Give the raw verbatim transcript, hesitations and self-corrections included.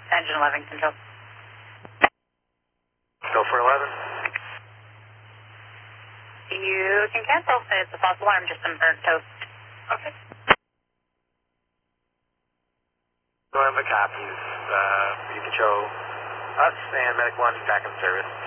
Engine eleven control. Go for eleven. You can cancel. It's a false alarm, just some burnt toast. Okay. November copies. Uh, you can show us and Medic one back in service.